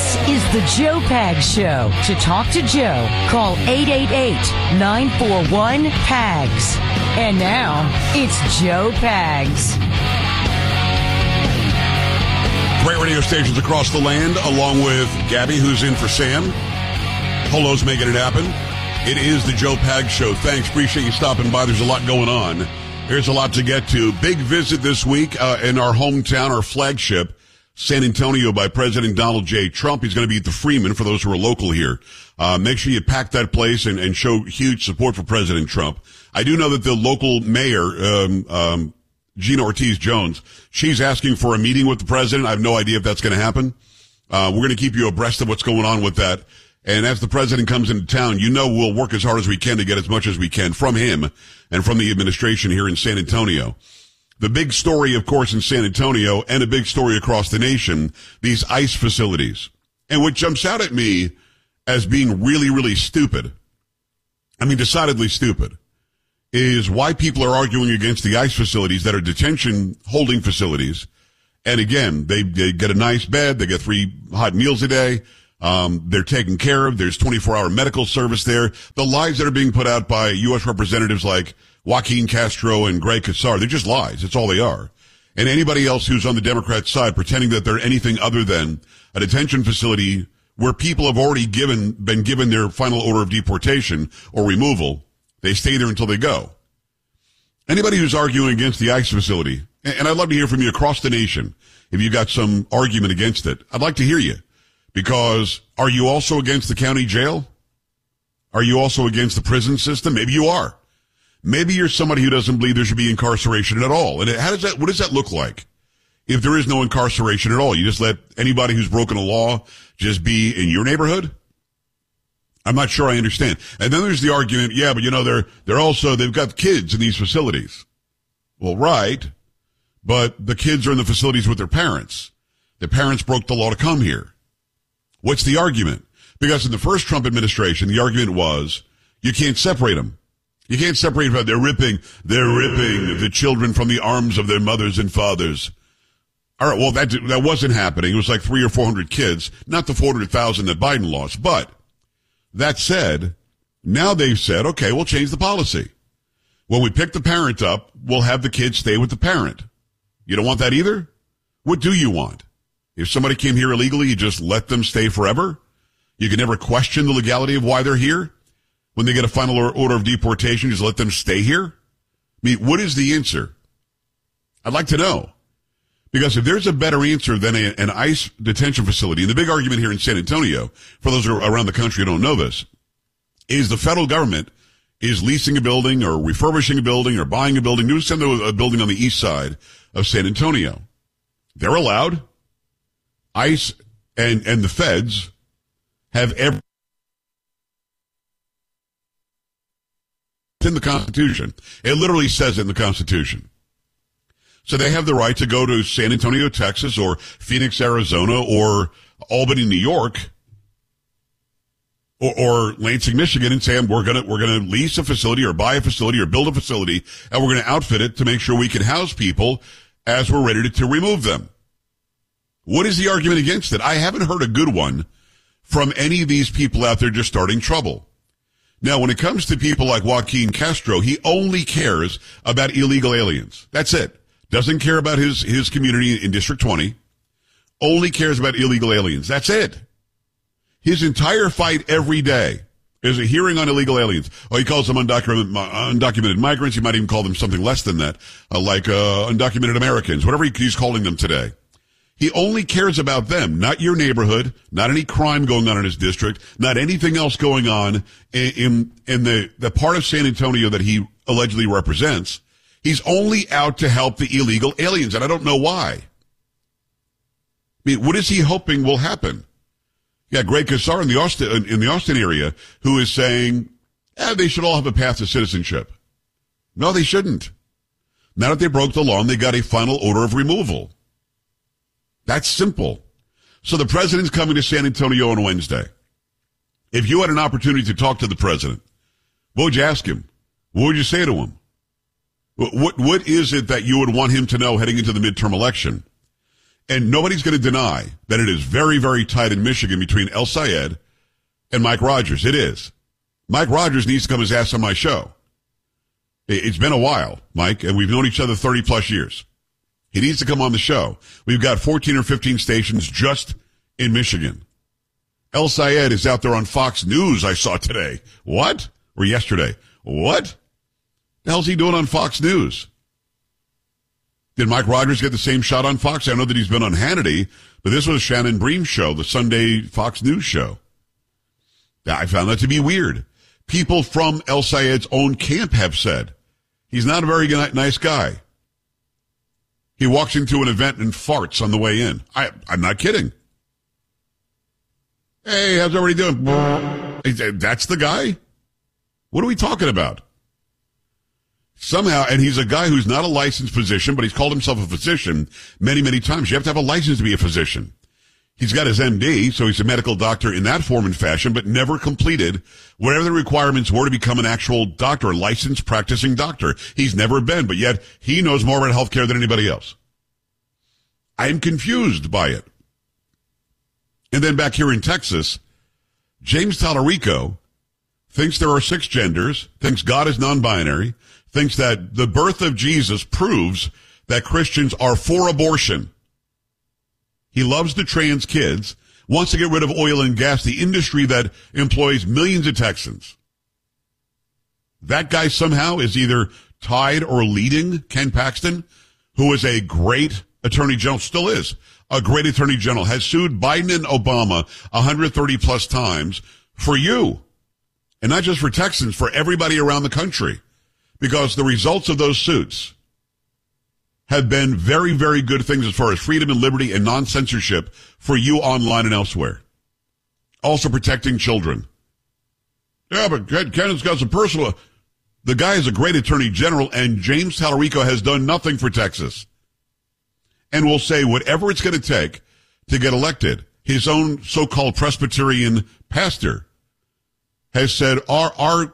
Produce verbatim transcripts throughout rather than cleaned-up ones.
This is the Joe Pags Show. To talk to Joe, call eight eight eight, nine four one, P A G S. And now, it's Joe Pags. Great radio stations across the land, along with Gabby, who's in for Sam. Polo's making it happen. It is the Joe Pags Show. Thanks. Appreciate you stopping by. There's a lot going on. There's a lot to get to. Big visit this week uh, in our hometown, our flagship, San Antonio, by President Donald J. Trump. He's going to be at the Freeman for those who are local here. Uh, make sure you pack that place and, and show huge support for President Trump. I do know that the local mayor, um, um, Gina Ortiz-Jones, she's asking for a meeting with the president. I have no idea if that's going to happen. Uh, we're going to keep you abreast of what's going on with that. And as the president comes into town, you know we'll work as hard as we can to get as much as we can from him and from the administration here in San Antonio. The big story, of course, in San Antonio, and a big story across the nation, these ICE facilities. And what jumps out at me as being really, really stupid, I mean decidedly stupid, is why people are arguing against the ICE facilities that are detention holding facilities. And again, they, they get a nice bed, they get three hot meals a day. Um, they're taken care of. There's twenty-four hour medical service there. The lies that are being put out by U S representatives like Joaquin Castro and Greg Casar, they're just lies. It's all they are. And anybody else who's on the Democrat side pretending that they're anything other than a detention facility where people have already given, been given their final order of deportation or removal, they stay there until they go. Anybody who's arguing against the ICE facility, and I'd love to hear from you across the nation if you got some argument against it, I'd like to hear you. Because are you also against the county jail? Are you also against the prison system? Maybe you are. Maybe you're somebody who doesn't believe there should be incarceration at all. And how does that, what does that look like? If there is no incarceration at all, you just let anybody who's broken a law just be in your neighborhood? I'm not sure I understand. And then there's the argument, yeah, but you know, they're, they're also, they've got kids in these facilities. Well, right. But the kids are in the facilities with their parents. Their parents broke the law to come here. What's the argument? Because in the first Trump administration, the argument was you can't separate them. You can't separate them. They're ripping, they're ripping the children from the arms of their mothers and fathers. All right, well, that that wasn't happening. It was like three or four hundred kids, not the four hundred thousand that Biden lost. But that said, now they've said, okay, we'll change the policy. When we pick the parent up, we'll have the kid stay with the parent. You don't want that either? What do you want? If somebody came here illegally, you just let them stay forever? You can never question the legality of why they're here? When they get a final order of deportation, just let them stay here? I mean, what is the answer? I'd like to know. Because if there's a better answer than a, an ICE detention facility, and the big argument here in San Antonio, for those who are around the country who don't know this, is the federal government is leasing a building or refurbishing a building or buying a building. New send a building on the east side of San Antonio. They're allowed. ICE and, and the feds have every in the Constitution. It literally says it in the Constitution. So they have the right to go to San Antonio, Texas, or Phoenix, Arizona, or Albany, New York, or, or Lansing, Michigan, and say, we're gonna, we're gonna lease a facility or buy a facility or build a facility, and we're gonna outfit it to make sure we can house people as we're ready to, to remove them. What is the argument against it? I haven't heard a good one from any of these people out there just starting trouble. Now, when it comes to people like Joaquin Castro, he only cares about illegal aliens. That's it. Doesn't care about his, his community in District twenty. Only cares about illegal aliens. That's it. His entire fight every day is a hearing on illegal aliens. Oh, he calls them undocumented, undocumented migrants. He might even call them something less than that, uh, like uh, undocumented Americans, whatever he, he's calling them today. He only cares about them, not your neighborhood, not any crime going on in his district, not anything else going on in, in, in the, the part of San Antonio that he allegedly represents. He's only out to help the illegal aliens, and I don't know why. I mean, what is he hoping will happen? Yeah, Greg Casar in the Austin, in the Austin area, who is saying, eh, they should all have a path to citizenship. No, they shouldn't. Now that they broke the law and they got a final order of removal. That's simple. So the president's coming to San Antonio on Wednesday. If you had an opportunity to talk to the president, what would you ask him? What would you say to him? What, what is it that you would want him to know heading into the midterm election? And nobody's going to deny that it is very, very tight in Michigan between El Sayed and Mike Rogers. It is. Mike Rogers needs to come his ass on my show. It's been a while, Mike, and we've known each other thirty plus years. He needs to come on the show. We've got fourteen or fifteen stations just in Michigan. El Sayed is out there on Fox News, I saw today. What? Or yesterday. What? The hell's he doing on Fox News? Did Mike Rogers get the same shot on Fox? I know that he's been on Hannity, but this was Shannon Bream's show, the Sunday Fox News show. I found that to be weird. People from El Sayed's own camp have said he's not a very nice guy. He walks into an event and farts on the way in. I, I'm not kidding. Hey, how's everybody doing? That's the guy? What are we talking about? Somehow, and he's a guy who's not a licensed physician, but he's called himself a physician many, many times. You have to have a license to be a physician. He's got his M D, so he's a medical doctor in that form and fashion, but never completed whatever the requirements were to become an actual doctor, a licensed practicing doctor. He's never been, but yet he knows more about healthcare than anybody else. I am confused by it. And then back here in Texas, James Tallarico thinks there are six genders, thinks God is non-binary, thinks that the birth of Jesus proves that Christians are for abortion. He loves the trans kids, wants to get rid of oil and gas, the industry that employs millions of Texans. That guy somehow is either tied or leading Ken Paxton, who is a great attorney general, still is a great attorney general, has sued Biden and Obama one hundred thirty plus times for you. And not just for Texans, for everybody around the country. Because the results of those suits have been very, very good things as far as freedom and liberty and non-censorship for you online and elsewhere. Also protecting children. Yeah, but Ken's got some personal... The guy is a great attorney general, and James Tallarico has done nothing for Texas. And will say whatever it's going to take to get elected. His own so-called Presbyterian pastor has said, our, our,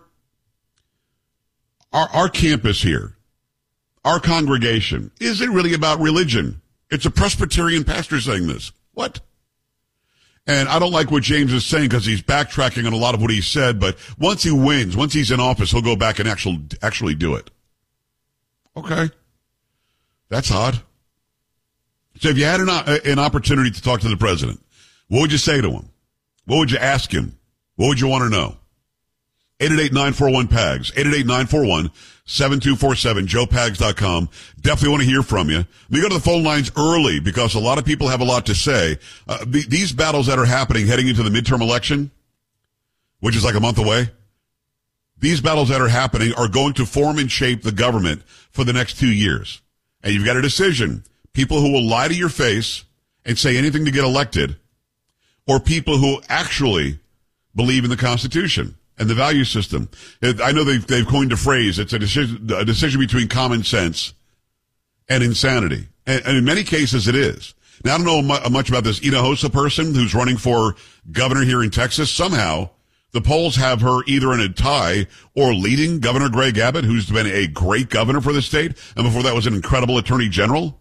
our, our campus here, our congregation, isn't really about religion. It's a Presbyterian pastor saying this. What? And I don't like what James is saying because he's backtracking on a lot of what he said, but once he wins, once he's in office, he'll go back and actually, actually do it. Okay. That's odd. So if you had an, an opportunity to talk to the president, what would you say to him? What would you ask him? What would you want to know? eight eight eight, nine four one, P A G S, eight eight eight, nine four one, seven two four seven, joe pags dot com. Definitely want to hear from you. We go to the phone lines early because a lot of people have a lot to say. Uh, the, these battles that are happening heading into the midterm election, which is like a month away, these battles that are happening are going to form and shape the government for the next two years. And you've got a decision. People who will lie to your face and say anything to get elected, or people who actually believe in the Constitution and the value system. I know they've, they've coined a phrase. It's a decision, a decision between common sense and insanity. And, and in many cases it is. Now, I don't know much about this Hinojosa person who's running for governor here in Texas. Somehow the polls have her either in a tie or leading Governor Greg Abbott, who's been a great governor for the state. And before that was an incredible attorney general.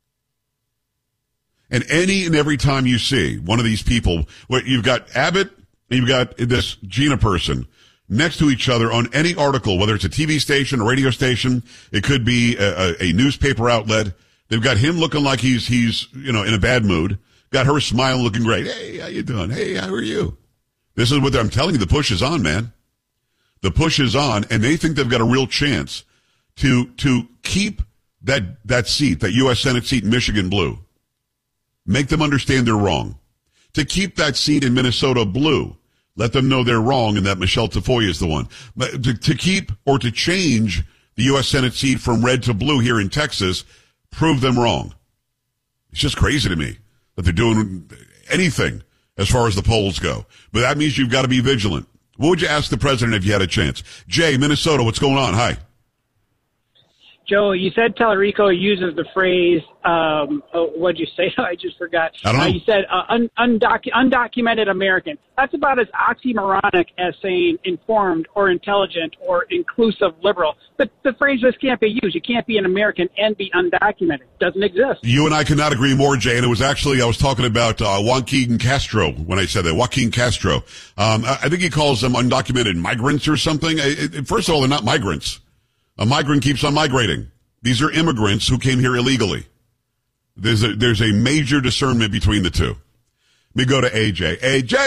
And any and every time you see one of these people, where you've got Abbott and you've got this Gina person next to each other on any article, whether it's a T V station, a radio station, it could be a, a, a newspaper outlet. They've got him looking like he's, he's, you know, in a bad mood. Got her smiling, looking great. Hey, how you doing? Hey, how are you? This is what I'm telling you. The push is on, man. The push is on, and they think they've got a real chance to, to keep that, that seat, that U S Senate seat in Michigan blue. Make them understand they're wrong. To keep that seat in Minnesota blue, let them know they're wrong and that Michelle Tafoya is the one. But to, to keep or to change the U S Senate seat from red to blue here in Texas, prove them wrong. It's just crazy to me that they're doing anything as far as the polls go. But that means you've got to be vigilant. What would you ask the president if you had a chance? Jay, Minnesota, what's going on? Hi. Joe, you said Tallarico uses the phrase, um, oh, what'd you say? I just forgot. I don't know. Uh, you said uh, un- undocu- undocumented American. That's about as oxymoronic as saying informed or intelligent or inclusive liberal. But the phrase just can't be used. You can't be an American and be undocumented. It doesn't exist. You and I could not agree more, Jay. And it was actually, I was talking about uh, Joaquin Castro when I said that. Joaquin Castro. Um, I, I think he calls them undocumented migrants or something. It, it, first of all, they're not migrants. A migrant keeps on migrating. These are immigrants who came here illegally. There's a, there's a major discernment between the two. Let me go to A J. A J.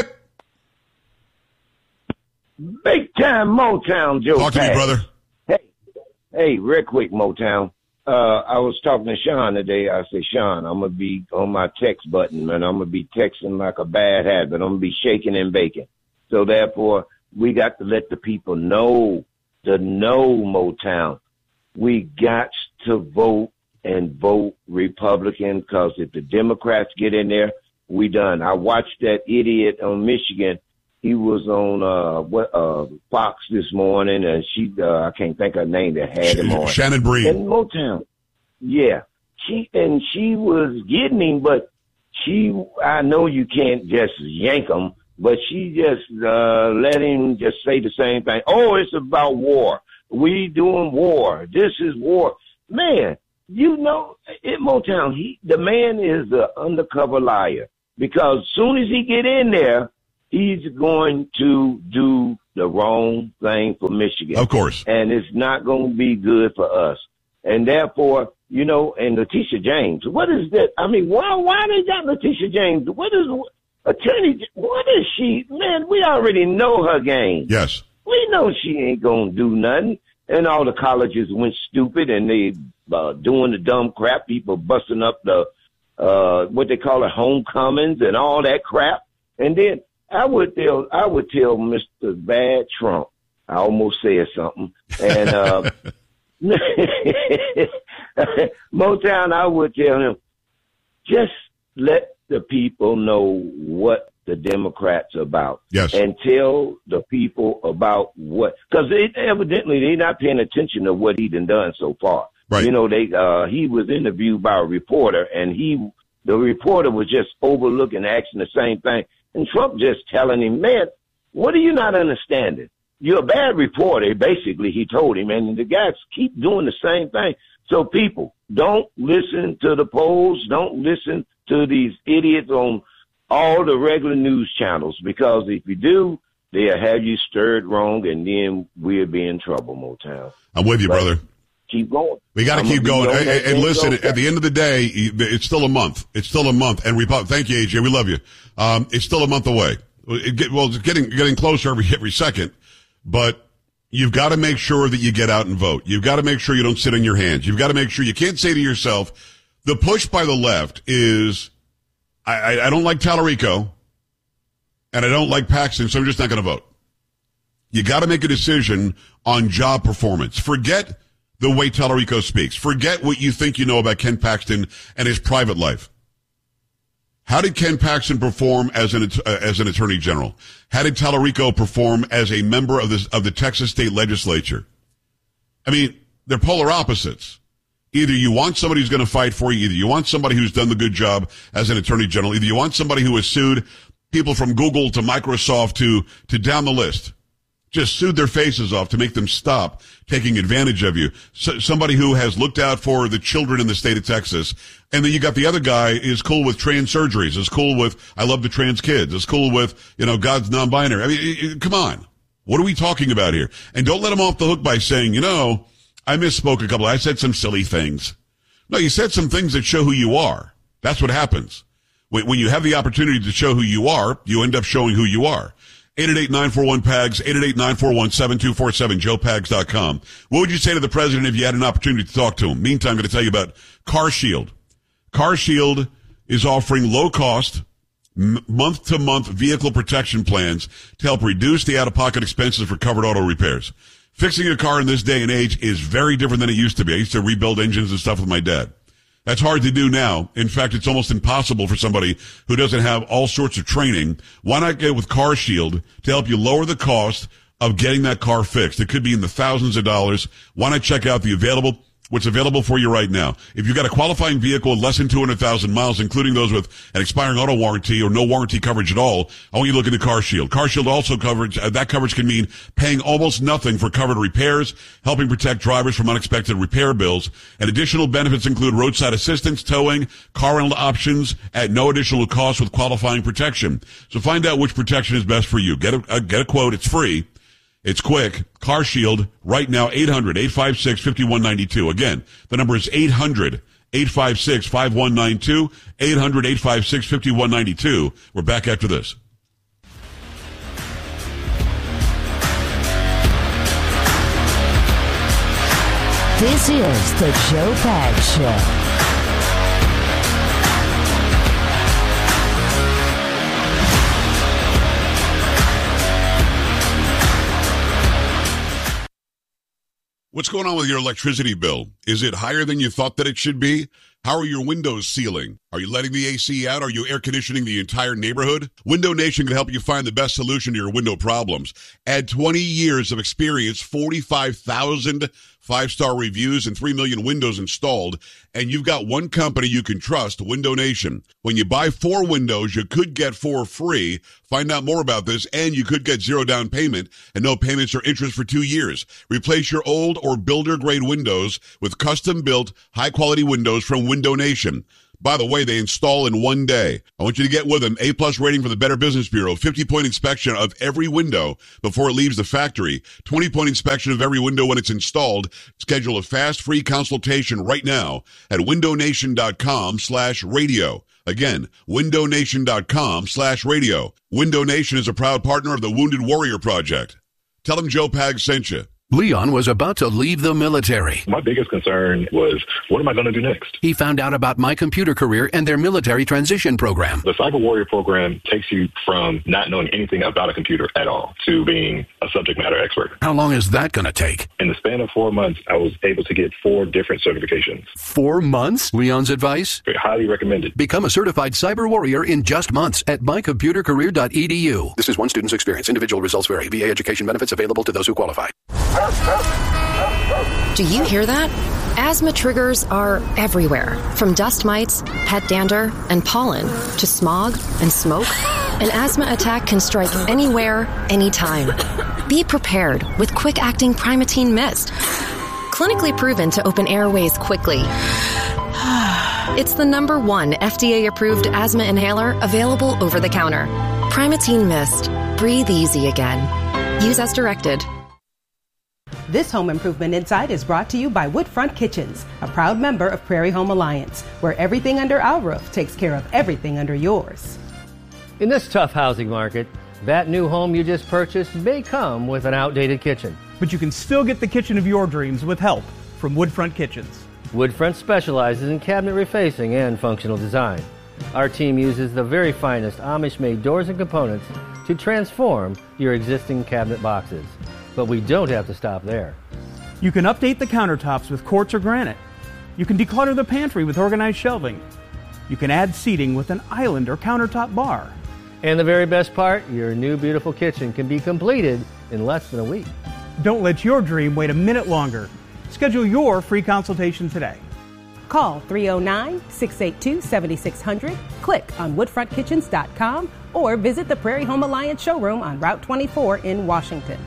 Big time Motown, Joe. Talk to Pags. me, brother. Hey, hey, real quick, Motown. Uh, I was talking to Sean today. I said, Sean, I'm going to be on my text button, man. I'm going to be texting like a bad habit. I'm going to be shaking and baking. So therefore, we got to let the people know, the know, Motown. We got to vote and vote Republican, because if the Democrats get in there, we done. I watched that idiot on Michigan. He was on uh, what, uh, Fox this morning, and she, uh, I can't think of her name that had him on. Shannon Breed. In Motown. Yeah. She, and she was getting him, but she, I know you can't just yank him, but she just uh, let him just say the same thing. Oh, it's about war. We doing war. This is war. Man, you know, in Motown, he, the man is an undercover liar, because as soon as he get in there, he's going to do the wrong thing for Michigan. Of course. And it's not going to be good for us. And therefore, you know, and Letitia James, what is that? I mean, why, why they got Letitia James? What is, attorney, what is she? Man, we already know her game. Yes. We know she ain't going to do nothing. And all the colleges went stupid, and they uh, doing the dumb crap, people busting up the, uh, what they call it, homecomings and all that crap. And then I would tell, I would tell Mister Bad Trump, I almost said something, and, uh, Motown, I would tell him, just let the people know what the Democrats are about. Yes. And tell the people about what, because they evidently they're not paying attention to what he done done so far. Right. You know, they uh he was interviewed by a reporter, and he the reporter was just overlooking, asking the same thing. And Trump just telling him, man, what are you not understanding? You're a bad reporter, basically, he told him. And the guys keep doing the same thing. So people, don't listen to the polls. Don't listen to these idiots on all the regular news channels, because if you do, they'll have you stirred wrong, and then we'll be in trouble, Motown. I'm with you, But brother. Keep going. We got to keep going. And, and listen, at the end of the day, it's still a month. It's still a month. And Repu- thank you, A J. We love you. Um, it's still a month away. It get, well, it's getting getting closer every every second. But you've got to make sure that you get out and vote. You've got to make sure you don't sit on your hands. You've got to make sure you can't say to yourself, the push by the left is, I, I, I don't like Tallarico, and I don't like Paxton, so I'm just not going to vote. You got to make a decision on job performance. Forget the way Tallarico speaks. Forget what you think you know about Ken Paxton and his private life. How did Ken Paxton perform as an uh, as an attorney general? How did Tallarico perform as a member of this of the Texas state legislature? I mean, they're polar opposites. Either you want somebody who's going to fight for you, either you want somebody who's done the good job as an attorney general, either you want somebody who has sued people from Google to Microsoft to to down the list. Just sued their faces off to make them stop taking advantage of you. So, somebody who has looked out for the children in the state of Texas. And then you got the other guy is cool with trans surgeries, is cool with, I love the trans kids, is cool with, you know, God's non-binary. I mean, it, it, come on. What are we talking about here? And don't let them off the hook by saying, you know, I misspoke a couple. I said some silly things. No, you said some things that show who you are. That's what happens. When, when you have the opportunity to show who you are, you end up showing who you are. eight eight eight, nine four one, P A G S, eight eight eight, nine four one, seven two four seven, joe pags dot com. What would you say to the president if you had an opportunity to talk to him? Meantime, I'm going to tell you about CarShield. CarShield is offering low-cost, m- month-to-month vehicle protection plans to help reduce the out-of-pocket expenses for covered auto repairs. Fixing a car in this day and age is very different than it used to be. I used to rebuild engines and stuff with my dad. That's hard to do now. In fact, it's almost impossible for somebody who doesn't have all sorts of training. Why not get with CarShield to help you lower the cost of getting that car fixed? It could be in the thousands of dollars. Why not check out the available what's available for you right now. If you've got a qualifying vehicle with less than two hundred thousand miles, including those with an expiring auto warranty or no warranty coverage at all, I want you to look into CarShield. CarShield also coverage, uh, that coverage can mean paying almost nothing for covered repairs, helping protect drivers from unexpected repair bills, and additional benefits include roadside assistance, towing, car rental options at no additional cost with qualifying protection. So find out which protection is best for you. Get a, uh, get a quote. It's free. It's quick. CarShield right now, eight hundred, eight five six, five one nine two. Again, the number is eight hundred, eight five six, five one nine two, eight hundred, eight five six, five one nine two. We're back after this. This is the Joe Pags Show. What's going on with your electricity bill? Is it higher than you thought that it should be? How are your windows sealing? Are you letting the A C out? Are you air conditioning the entire neighborhood? Window Nation can help you find the best solution to your window problems. Add twenty years of experience, forty-five thousand five-star reviews, and three million windows installed, and you've got one company you can trust, Window Nation. When you buy four windows, you could get four free. Find out more about this, and you could get zero down payment and no payments or interest for two years. Replace your old or builder-grade windows with custom-built, high-quality windows from Window Nation. By the way, they install in one day. I want you to get with them. A-plus rating from the Better Business Bureau. fifty-point inspection of every window before it leaves the factory. twenty-point inspection of every window when it's installed. Schedule a fast, free consultation right now at windownation.com slash radio. Again, windownation.com slash radio. Window Nation is a proud partner of the Wounded Warrior Project. Tell them Joe Pags sent you. Leon was about to leave the military. My biggest concern was, what am I going to do next? He found out about My Computer Career and their military transition program. The Cyber Warrior program takes you from not knowing anything about a computer at all to being a subject matter expert. How long is that going to take? In the span of four months, I was able to get four different certifications. Four months? Leon's advice? Very highly recommended. Become a certified Cyber Warrior in just months at my computer career dot e d u. This is one student's experience. Individual results vary. V A education benefits available to those who qualify. Do you hear that? Asthma triggers are everywhere, from dust mites, pet dander, and pollen, to smog and smoke. An asthma attack can strike anywhere, anytime. Be prepared with quick-acting Primatene Mist. Clinically proven to open airways quickly. It's the number one F D A-approved asthma inhaler available over the counter. Primatene Mist. Breathe easy again. Use as directed. This Home Improvement Insight is brought to you by Woodfront Kitchens, a proud member of Prairie Home Alliance, where everything under our roof takes care of everything under yours. In this tough housing market, that new home you just purchased may come with an outdated kitchen. But you can still get the kitchen of your dreams with help from Woodfront Kitchens. Woodfront specializes in cabinet refacing and functional design. Our team uses the very finest Amish-made doors and components to transform your existing cabinet boxes. But we don't have to stop there. You can update the countertops with quartz or granite. You can declutter the pantry with organized shelving. You can add seating with an island or countertop bar. And the very best part, your new beautiful kitchen can be completed in less than a week. Don't let your dream wait a minute longer. Schedule your free consultation today. Call three oh nine, six eight two, seven six zero zero, click on woodfront kitchens dot com, or visit the Prairie Home Alliance showroom on Route twenty-four in Washington.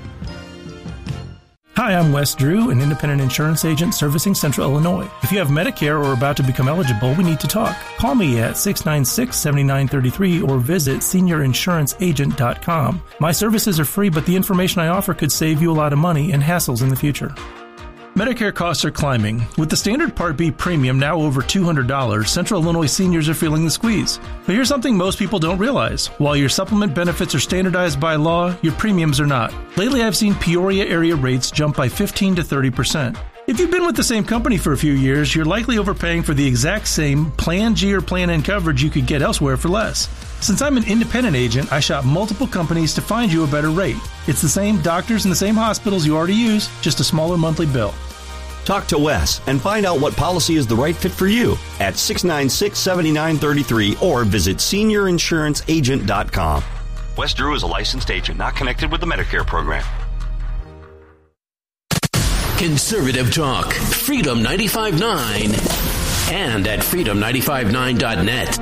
Hi, I'm Wes Drew, an independent insurance agent servicing Central Illinois. If you have Medicare or are about to become eligible, we need to talk. Call me at six nine six, seven nine three three or visit senior insurance agent dot com. My services are free, but the information I offer could save you a lot of money and hassles in the future. Medicare costs are climbing. With the standard Part B premium now over two hundred dollars, Central Illinois seniors are feeling the squeeze. But here's something most people don't realize. While your supplement benefits are standardized by law, your premiums are not. Lately, I've seen Peoria area rates jump by fifteen to thirty percent. If you've been with the same company for a few years, you're likely overpaying for the exact same Plan G or Plan N coverage you could get elsewhere for less. Since I'm an independent agent, I shop multiple companies to find you a better rate. It's the same doctors and the same hospitals you already use, just a smaller monthly bill. Talk to Wes and find out what policy is the right fit for you at six nine six, seven nine three three or visit senior insurance agent dot com. Wes Drew is a licensed agent not connected with the Medicare program. Conservative talk. Freedom ninety-five point nine. And at freedom nine five nine dot net.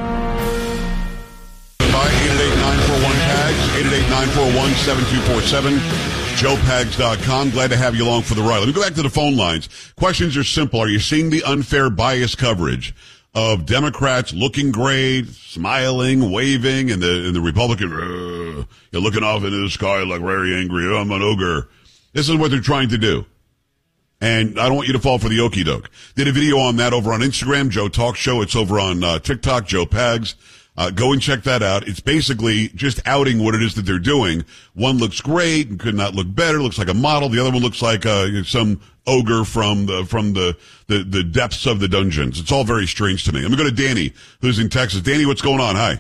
eight eight eight, nine four one, tags, eight eight eight, nine four one, seven two four seven, joe pags dot com. Glad to have you along for the ride. Let me go back to the phone lines. Questions are simple. Are you seeing the unfair bias coverage of Democrats looking great, smiling, waving, and the and the Republican, uh, you're looking off into the sky like very angry, oh, I'm an ogre. This is what they're trying to do. And I don't want you to fall for the okie doke. Did a video on that over on Instagram, Joe Talk Show. It's over on uh, TikTok, Joe Pags. Uh, go and check that out. It's basically just outing what it is that they're doing. One looks great and could not look better. Looks like a model. The other one looks like uh, some ogre from the from the, the the depths of the dungeons. It's all very strange to me. Let me go to Danny, who's in Texas. Danny, what's going on? Hi.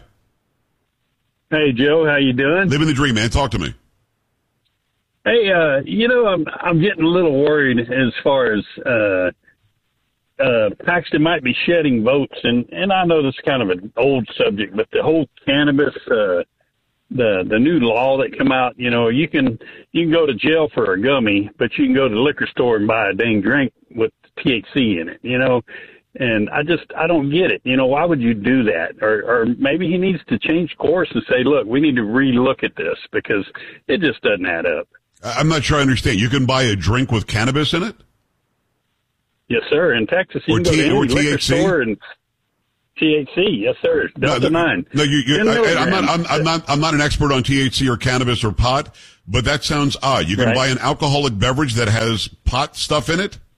Hey, Joe. How you doing? Living the dream, man. Talk to me. Hey, uh, you know, I'm I'm getting a little worried as far as uh, uh, Paxton might be shedding votes, and, and I know this is kind of an old subject, but the whole cannabis, uh, the the new law that come out, you know, you can you can go to jail for a gummy, but you can go to the liquor store and buy a dang drink with T H C in it, you know. And I just, I don't get it. You know, why would you do that? Or, or maybe he needs to change course and say, look, we need to relook at this because it just doesn't add up. I'm not sure I understand. You can buy a drink with cannabis in it? Yes, sir. In Texas, you or can go T- to any or liquor T H C? store and T H C. Yes, sir. Delta no, nine. No, you, you, I, I'm not. I'm, I'm not. I'm not an expert on T H C or cannabis or pot, but that sounds odd. You can Right. buy an alcoholic beverage that has pot stuff in it.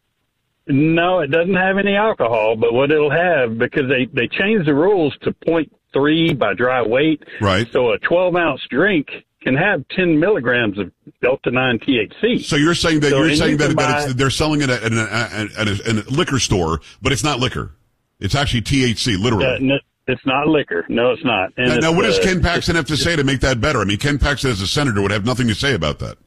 No, it doesn't have any alcohol, but what it'll have, because they, they changed the rules to point three by dry weight. Right. So a twelve ounce drink can have ten milligrams of Delta nine T H C. So you're saying that So- you're and saying you that, can that buy- it's, they're selling it at, at, a, at, a, at a liquor store, but it's not liquor. It's actually T H C, literally. Uh, no, it's not liquor. No, it's not. And now, it's, now, what does uh, Ken Paxton have to say to make that better? I mean, Ken Paxton as a senator would have nothing to say about that.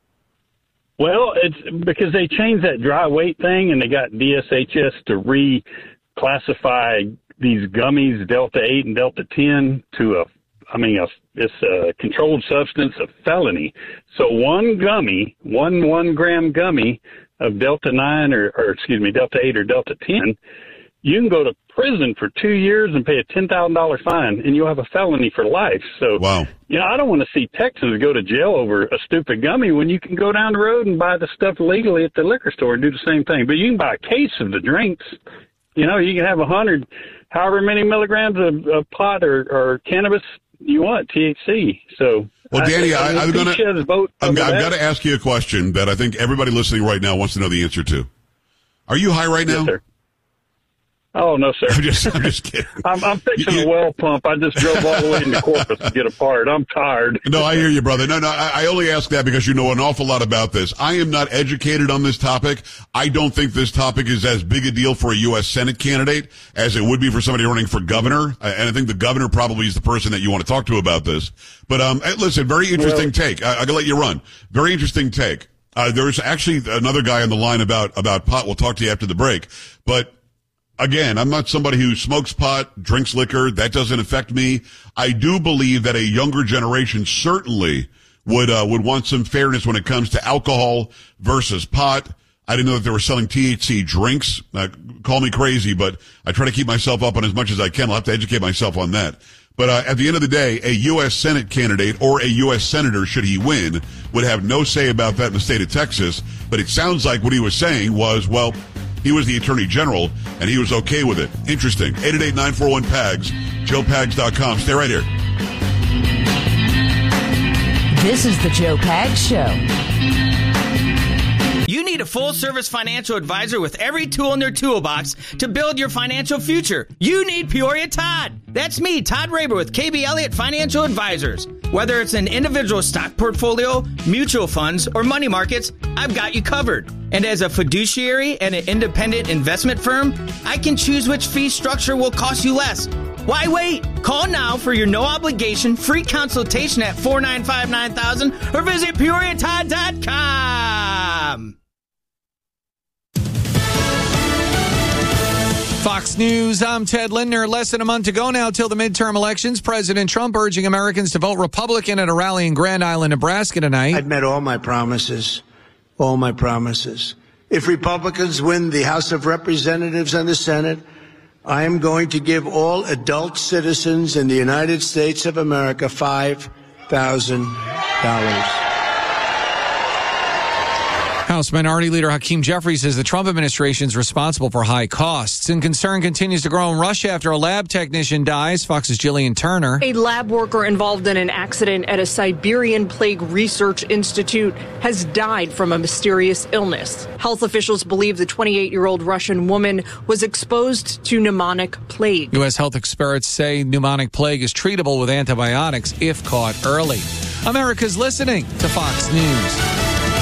Well, it's because they changed that dry weight thing, and they got D S H S to reclassify these gummies, Delta eight and Delta ten, to a, I mean, a, it's a controlled substance, a felony. So one gummy, one one gram gummy of Delta nine or, or excuse me, Delta eight or Delta ten, you can go to prison for two years and pay a ten thousand dollars fine, and you'll have a felony for life. So, wow. You know, I don't want to see Texans go to jail over a stupid gummy when you can go down the road and buy the stuff legally at the liquor store and do the same thing. But you can buy a case of the drinks. You know, you can have a hundred, however many milligrams of, of pot or, or cannabis you want, T H C. So, Well, Danny, I, I, I'm going to. I've got to ask you a question that I think everybody listening right now wants to know the answer to. Are you high right now? Yes, sir. Oh, no, sir. I'm just, I'm just kidding. I'm, I'm fixing a well pump. I just drove all the way into Corpus to get a part. I'm tired. No, I hear you, brother. No, no, I, I only ask that because you know an awful lot about this. I am not educated on this topic. I don't think this topic is as big a deal for a U S Senate candidate as it would be for somebody running for governor. And I think the governor probably is the person that you want to talk to about this. But, um, listen, very interesting well, take. I, I'm gonna let you run. Very interesting take. Uh, there's actually another guy on the line about, about pot. We'll talk to you after the break. But, again, I'm not somebody who smokes pot, drinks liquor. That doesn't affect me. I do believe that a younger generation certainly would uh, would want some fairness when it comes to alcohol versus pot. I didn't know that they were selling T H C drinks. Uh, call me crazy, but I try to keep myself up on as much as I can. I'll have to educate myself on that. But uh, at the end of the day, a U S Senate candidate or a U S senator, should he win, would have no say about that in the state of Texas. But it sounds like what he was saying was, well, he was the attorney general, and he was okay with it. Interesting. eight eight eight, nine four one, P A G S, joe pags dot com. Stay right here. This is the Joe Pags Show. You need a full-service financial advisor with every tool in their toolbox to build your financial future. You need Peoria Todd. That's me, Todd Raber with K B Elliott Financial Advisors. Whether it's an individual stock portfolio, mutual funds, or money markets, I've got you covered. And as a fiduciary and an independent investment firm, I can choose which fee structure will cost you less. Why wait? Call now for your no-obligation free consultation at four nine five, nine thousand or visit peoria todd dot com. Fox News, I'm Ted Lindner. Less than a month to go now till the midterm elections. President Trump urging Americans to vote Republican at a rally in Grand Island, Nebraska tonight. I've met all my promises, all my promises. If Republicans win the House of Representatives and the Senate, I am going to give all adult citizens in the United States of America five thousand dollars. House Minority Leader Hakeem Jeffries says the Trump administration is responsible for high costs, and concern continues to grow in Russia after a lab technician dies. Fox's Jillian Turner. A lab worker involved in an accident at a Siberian Plague Research Institute has died from a mysterious illness. Health officials believe the twenty-eight-year-old Russian woman was exposed to pneumonic plague. U S health experts say pneumonic plague is treatable with antibiotics if caught early. America's listening to Fox News.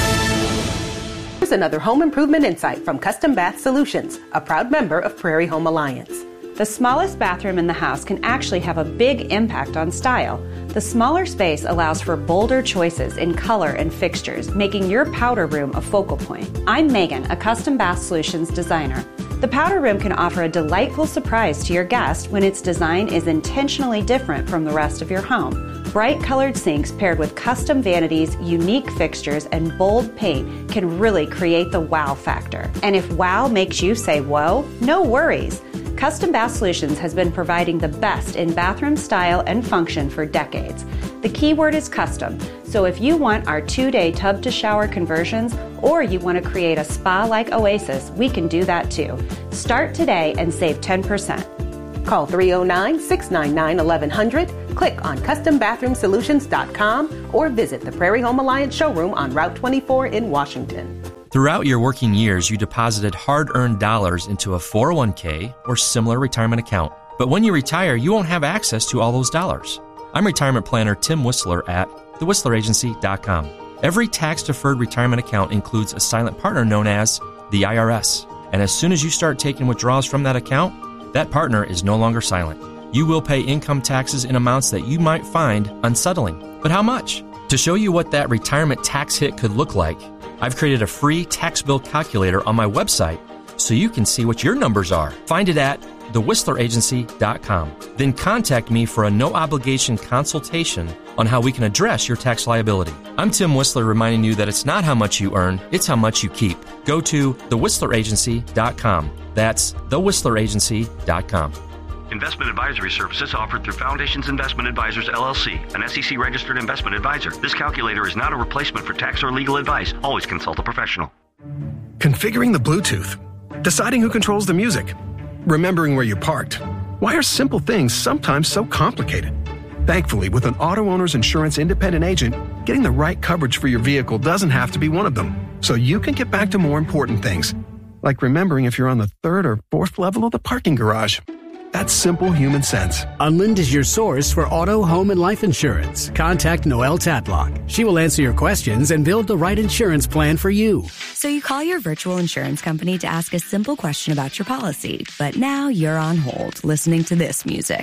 Here's another home improvement insight from Custom Bath Solutions, a proud member of Prairie Home Alliance. The smallest bathroom in the house can actually have a big impact on style. The smaller space allows for bolder choices in color and fixtures, making your powder room a focal point. I'm Megan, a Custom Bath Solutions designer. The powder room can offer a delightful surprise to your guest when its design is intentionally different from the rest of your home. Bright colored sinks paired with custom vanities, unique fixtures, and bold paint can really create the wow factor. And if wow makes you say whoa, no worries. Custom Bath Solutions has been providing the best in bathroom style and function for decades. The key word is custom, so if you want our two-day tub-to-shower conversions or you want to create a spa-like oasis, we can do that too. Start today and save ten percent. Call three oh nine, six nine nine, eleven hundred, click on custom bathroom solutions dot com, or visit the Prairie Home Alliance showroom on Route twenty-four in Washington. Throughout your working years, you deposited hard-earned dollars into a four oh one k or similar retirement account. But when you retire, you won't have access to all those dollars. I'm retirement planner Tim Whistler at the whistler agency dot com. Every tax-deferred retirement account includes a silent partner known as the I R S. And as soon as you start taking withdrawals from that account, that partner is no longer silent. You will pay income taxes in amounts that you might find unsettling. But how much? To show you what that retirement tax hit could look like, I've created a free tax bill calculator on my website so you can see what your numbers are. Find it at the whistler agency dot com. Then contact me for a no-obligation consultation on how we can address your tax liability. I'm Tim Whistler reminding you that it's not how much you earn, it's how much you keep. Go to the whistler agency dot com. That's the whistler agency dot com. Investment advisory services offered through Foundations Investment Advisors, L L C, an S E C-registered investment advisor. This calculator is not a replacement for tax or legal advice. Always consult a professional. Configuring the Bluetooth, deciding who controls the music, remembering where you parked. Why are simple things sometimes so complicated? Thankfully, with an auto owner's insurance independent agent, getting the right coverage for your vehicle doesn't have to be one of them. So you can get back to more important things, like remembering if you're on the third or fourth level of the parking garage. That's simple human sense. Unlind is your source for auto, home, and life insurance. Contact Noelle Tatlock. She will answer your questions and build the right insurance plan for you. So you call your virtual insurance company to ask a simple question about your policy, but now you're on hold listening to this music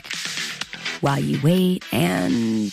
while you wait and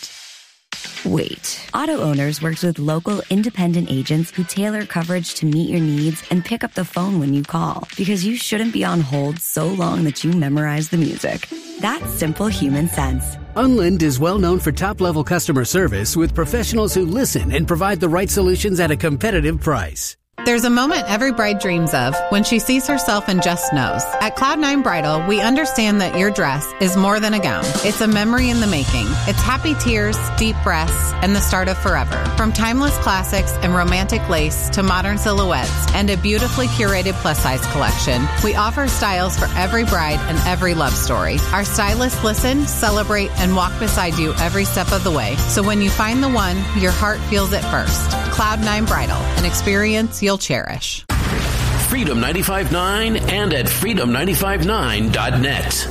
wait. Auto Owners works with local independent agents who tailor coverage to meet your needs and pick up the phone when you call, because you shouldn't be on hold so long that you memorize the music. That's simple human sense. Unlind is well known for top-level customer service with professionals who listen and provide the right solutions at a competitive price. There's a moment every bride dreams of when she sees herself and just knows. At Cloud nine Bridal, we understand that your dress is more than a gown. It's a memory in the making. It's happy tears, deep breaths, and the start of forever. From timeless classics and romantic lace to modern silhouettes and a beautifully curated plus-size collection, we offer styles for every bride and every love story. Our stylists listen, celebrate, and walk beside you every step of the way. So when you find the one, your heart feels it first. Cloud nine Bridal, an experience you'll cherish. Freedom ninety-five point nine and at freedom ninety-five nine dot net.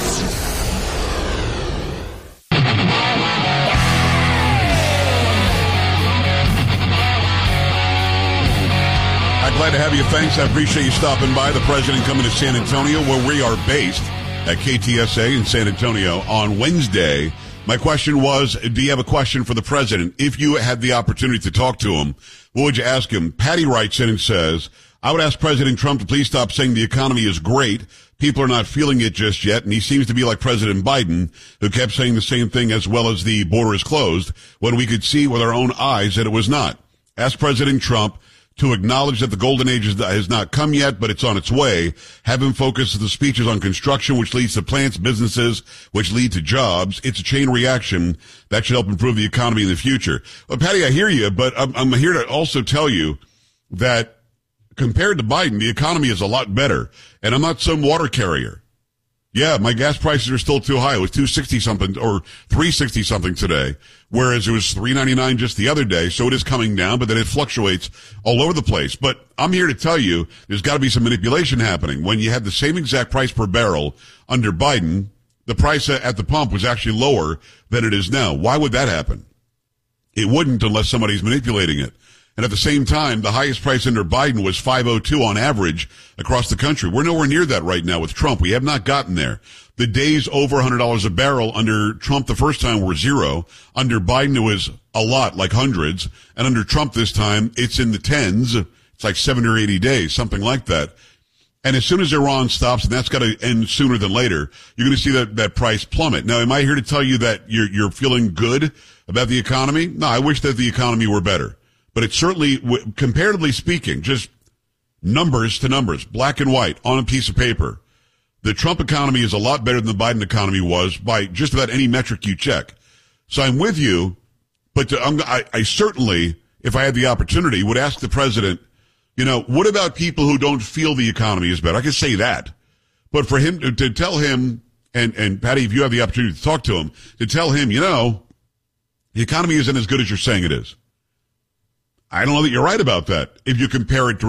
I'm glad to have you. Thanks. I appreciate you stopping by. The president coming to San Antonio, where we are based at K T S A in San Antonio on Wednesday. My question was, do you have a question for the president? If you had the opportunity to talk to him, what would you ask him? Patty writes in and says, I would ask President Trump to please stop saying the economy is great. People are not feeling it just yet, and he seems to be like President Biden, who kept saying the same thing as well as the border is closed, when we could see with our own eyes that it was not. Ask President Trump to acknowledge that the golden age has not come yet, but it's on its way. Have him focus the speeches on construction, which leads to plants, businesses, which lead to jobs. It's a chain reaction that should help improve the economy in the future. Well, Patty, I hear you, but I'm, I'm here to also tell you that compared to Biden, the economy is a lot better. And I'm not some water carrier. Yeah, my gas prices are still too high. It was two sixty something or three sixty something today, whereas it was three ninety-nine just the other day. So it is coming down, but then it fluctuates all over the place. But I'm here to tell you there's got to be some manipulation happening. When you had the same exact price per barrel under Biden, the price at the pump was actually lower than it is now. Why would that happen? It wouldn't unless somebody's manipulating it. And at the same time, the highest price under Biden was five oh two on average across the country. We're nowhere near that right now with Trump. We have not gotten there. The days over one hundred dollars a barrel under Trump the first time were zero. Under Biden, it was a lot, like hundreds. And under Trump this time, it's in the tens. It's like seventy or eighty days, something like that. And as soon as Iran stops, and that's got to end sooner than later, you're going to see that, that price plummet. Now, am I here to tell you that you're, you're feeling good about the economy? No, I wish that the economy were better. But it's certainly, comparatively speaking, just numbers to numbers, black and white, on a piece of paper. The Trump economy is a lot better than the Biden economy was by just about any metric you check. So I'm with you, but to, I'm, I, I certainly, if I had the opportunity, would ask the president, you know, what about people who don't feel the economy is better? I could say that. But for him to, to tell him, and, and Patty, if you have the opportunity to talk to him, to tell him, you know, the economy isn't as good as you're saying it is. I don't know that you're right about that if you compare it to